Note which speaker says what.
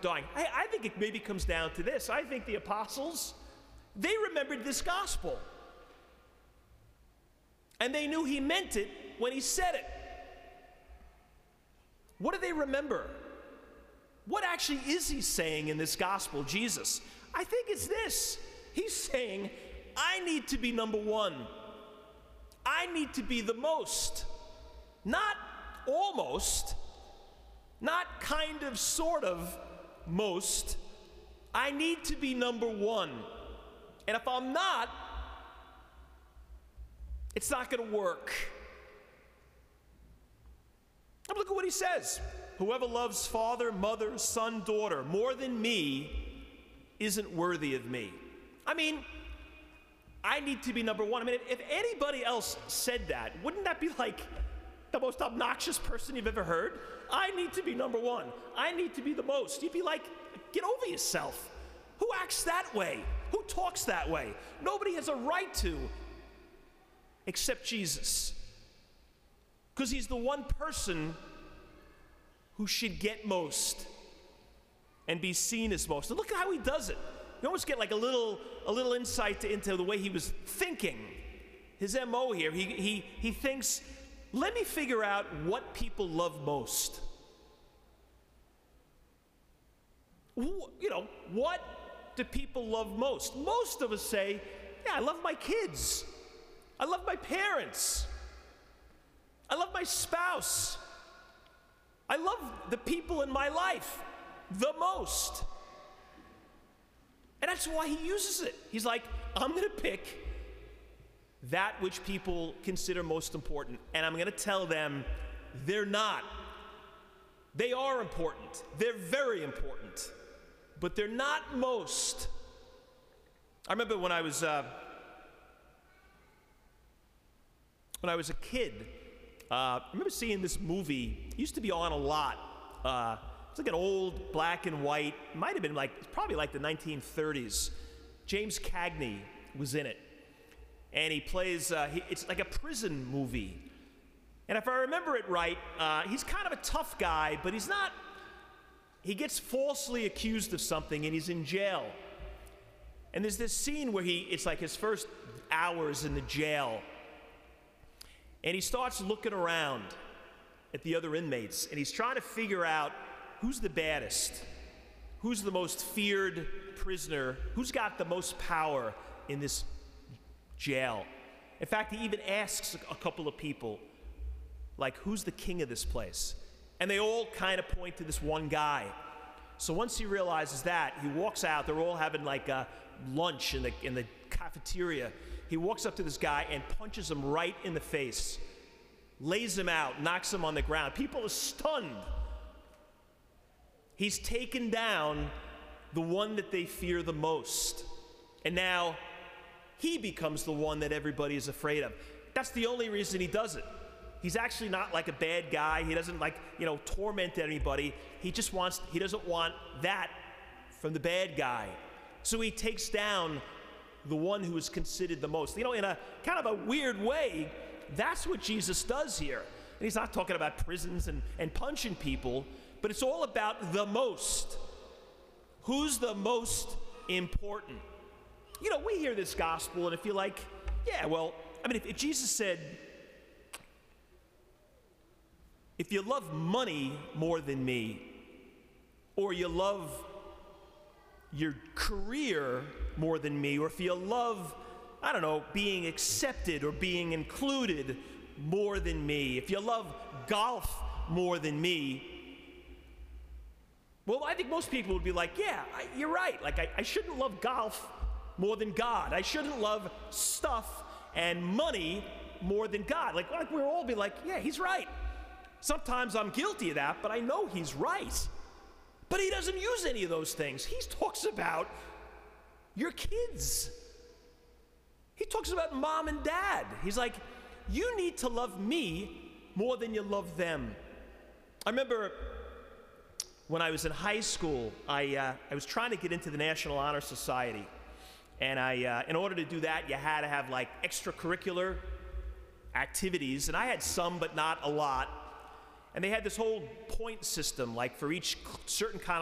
Speaker 1: dying. I think it maybe comes down to this. I think the apostles, they remembered this gospel. And they knew he meant it when he said it. What do they remember? What actually is he saying in this gospel, Jesus? I think it's this. He's saying, I need to be number one. I need to be the most. Not almost, not kind of, sort of, most. I need to be number one. And if I'm not, it's not going to work. And look at what he says. Whoever loves father, mother, son, daughter more than me isn't worthy of me. I mean, I need to be number one. I mean, if anybody else said that, wouldn't that be like the most obnoxious person you've ever heard? I need to be number one. I need to be the most. You'd be like, get over yourself. Who acts that way? Who talks that way? Nobody has a right to except Jesus. Because he's the one person who should get most and be seen as most. And look at how he does it. You almost get like a little insight into the way he was thinking. His MO here, he thinks, let me figure out what people love most. You know, what do people love most? Most of us say, yeah, I love my kids. I love my parents. I love my spouse. I love the people in my life the most. And that's why he uses it. He's like, I'm going to pick that which people consider most important, and I'm going to tell them they're not. They are important. They're very important. But they're not most. I remember when I was a kid, I remember seeing this movie. It used to be on a lot. It's like an old black and white, might have been probably like the 1930s. James Cagney was in it. And he plays, it's like a prison movie. And if I remember it right, he's kind of a tough guy, but he's not, he gets falsely accused of something and he's in jail. And there's this scene where it's like his first hours in the jail. And he starts looking around at the other inmates, and he's trying to figure out who's the baddest, who's the most feared prisoner, who's got the most power in this jail. In fact, he even asks a couple of people, like, who's the king of this place? And they all kind of point to this one guy. So once he realizes that, he walks out. They're all having like a lunch in the cafeteria. He walks up to this guy and punches him right in the face, lays him out, knocks him on the ground. People are stunned. He's taken down the one that they fear the most. And now he becomes the one that everybody is afraid of. That's the only reason he does it. He's actually not like a bad guy. He doesn't torment anybody. He doesn't want that from the bad guy. So he takes down the one who is considered the most. In a kind of a weird way, that's what Jesus does here. And he's not talking about prisons and punching people, but it's all about the most. Who's the most important? We hear this gospel, and if you're like, yeah, well, I mean, if Jesus said, if you love money more than me, or you love your career more than me, or if you love, I don't know, being accepted or being included more than me, if you love golf more than me, well, I think most people would be like, yeah, you're right. Like, I shouldn't love golf more than God. I shouldn't love stuff and money more than God. Like we'll all be like, yeah, he's right. Sometimes I'm guilty of that, but I know he's right. But he doesn't use any of those things. He talks about your kids. He talks about mom and dad. He's like, you need to love me more than you love them. I remember when I was in high school, I was trying to get into the National Honor Society. And in order to do that, you had to have like extracurricular activities. And I had some, but not a lot. And they had this whole point system, like for each certain kind of